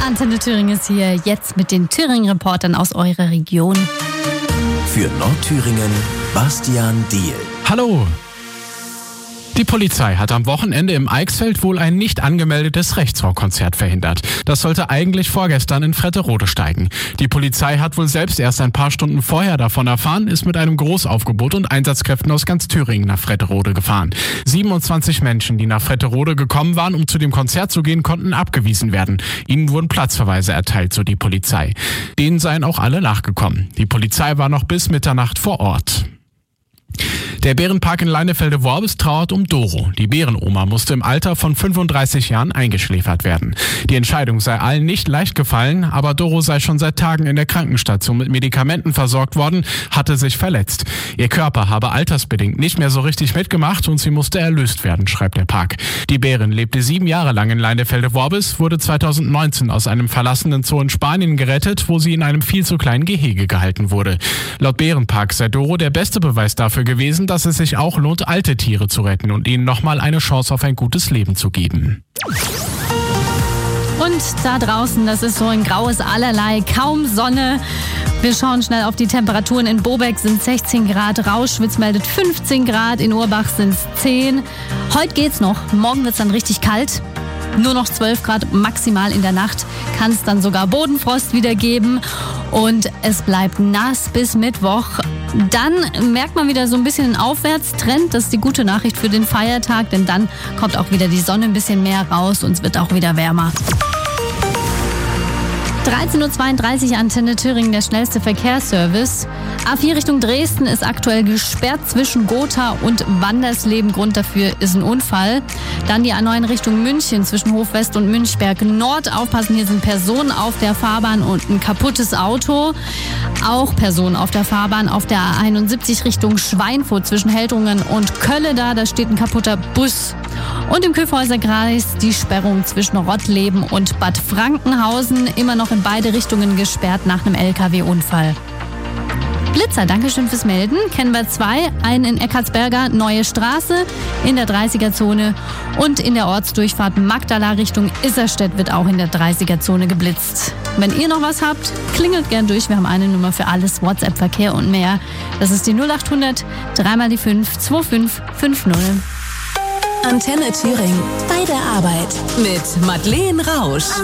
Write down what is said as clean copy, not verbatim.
Antenne Thüringen ist hier jetzt mit den Thüringen-Reportern aus eurer Region. Für Nordthüringen Bastian Diehl. Hallo! Die Polizei hat am Wochenende im Eichsfeld wohl ein nicht angemeldetes Rechtsrockkonzert verhindert. Das sollte eigentlich vorgestern in Fretterode steigen. Die Polizei hat wohl selbst erst ein paar Stunden vorher davon erfahren, ist mit einem Großaufgebot und Einsatzkräften aus ganz Thüringen nach Fretterode gefahren. 27 Menschen, die nach Fretterode gekommen waren, um zu dem Konzert zu gehen, konnten abgewiesen werden. Ihnen wurden Platzverweise erteilt, so die Polizei. Denen seien auch alle nachgekommen. Die Polizei war noch bis Mitternacht vor Ort. Der Bärenpark in Leinefelde-Worbis trauert um Doro. Die Bärenoma musste im Alter von 35 Jahren eingeschläfert werden. Die Entscheidung sei allen nicht leicht gefallen, aber Doro sei schon seit Tagen in der Krankenstation mit Medikamenten versorgt worden, hatte sich verletzt. Ihr Körper habe altersbedingt nicht mehr so richtig mitgemacht und sie musste erlöst werden, schreibt der Park. Die Bärin lebte 7 Jahre lang in Leinefelde-Worbis, wurde 2019 aus einem verlassenen Zoo in Spanien gerettet, wo sie in einem viel zu kleinen Gehege gehalten wurde. Laut Bärenpark sei Doro der beste Beweis dafür gewesen, dass es sich auch lohnt, alte Tiere zu retten und ihnen nochmal eine Chance auf ein gutes Leben zu geben. Und da draußen, das ist so ein graues Allerlei, kaum Sonne. Wir schauen schnell auf die Temperaturen. In Bobeck sind 16 Grad, Rauschwitz meldet 15 Grad, in Urbach sind es 10. Heute geht's noch, morgen wird's dann richtig kalt. Nur noch 12 Grad maximal in der Nacht, kann es dann sogar Bodenfrost wieder geben und es bleibt nass bis Mittwoch. Dann merkt man wieder so ein bisschen einen Aufwärtstrend, das ist die gute Nachricht für den Feiertag, denn dann kommt auch wieder die Sonne ein bisschen mehr raus und es wird auch wieder wärmer. 13.32 Uhr Antenne Thüringen, der schnellste Verkehrsservice. A4 Richtung Dresden ist aktuell gesperrt zwischen Gotha und Wandersleben. Grund dafür ist ein Unfall. Dann die A9 Richtung München zwischen Hofwest und Münchberg Nord. Aufpassen, hier sind Personen auf der Fahrbahn und ein kaputtes Auto. Auch Personen auf der Fahrbahn auf der A71 Richtung Schweinfurt zwischen Heldrungen und Kölle. Da steht ein kaputter Bus. Und im Kyffhäuser Kreis die Sperrung zwischen Rottleben und Bad Frankenhausen. Immer noch in beide Richtungen gesperrt nach einem LKW-Unfall. Blitzer, Dankeschön fürs Melden. Kennen wir 2, einen in Eckartsberger, Neue Straße in der 30er-Zone und in der Ortsdurchfahrt Magdala Richtung Isserstedt wird auch in der 30er-Zone geblitzt. Wenn ihr noch was habt, klingelt gern durch. Wir haben eine Nummer für alles, WhatsApp, Verkehr und mehr. Das ist die 0800 3 die 5 2550. Antenne Thüringen. Bei der Arbeit mit Madeleine Rausch.